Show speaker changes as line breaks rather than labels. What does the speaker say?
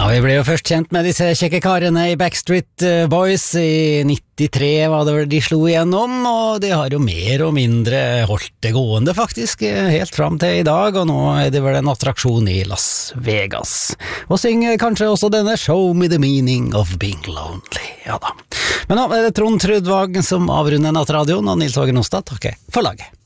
Ja, vi ble jo først kjent med disse kjekke karene i Backstreet Boys. I 93 var det vel de slo igjennom, og de har jo mer og mindre holdt det gående faktisk, helt fram til i dag, og nå er det vel en attraksjon i Las Vegas. Og synger kanskje også denne Show Me The Meaning of Being Lonely, ja da. Men nå er det Trond Trudvang som avrunder Nattradioen, og Nils Åge Nostad takker for laget.